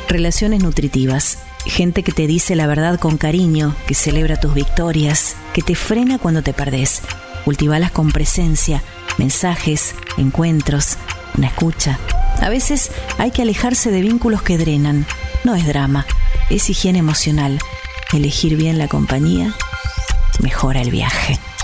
Relaciones nutritivas. Gente que te dice la verdad con cariño, que celebra tus victorias, que te frena cuando te perdés. Cultívalas con presencia, mensajes, encuentros, una escucha. A veces hay que alejarse de vínculos que drenan. No es drama, es higiene emocional. Elegir bien la compañía mejora el viaje.